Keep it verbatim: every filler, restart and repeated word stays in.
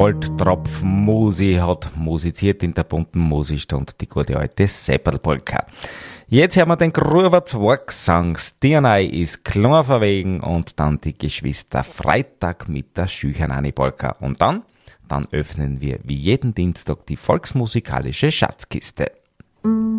Goldtropf Musi hat musiziert in der bunten Musistunde, die gute alte Seppelpolka. Jetzt hören wir den Gruber zwei Gesang. Stirnei ist klar verwegen und dann die Geschwister Freitag mit der Schüchanani-Polka. Und dann, dann öffnen wir wie jeden Dienstag die volksmusikalische Schatzkiste.